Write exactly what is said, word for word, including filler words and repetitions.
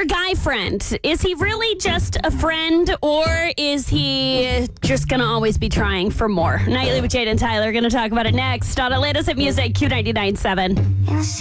Your guy friend, is he really just a friend, or is he just going to always be trying for more? Nightly with Jade and Tyler, going to talk about it next on Atlantis at Music, Q ninety-nine point seven.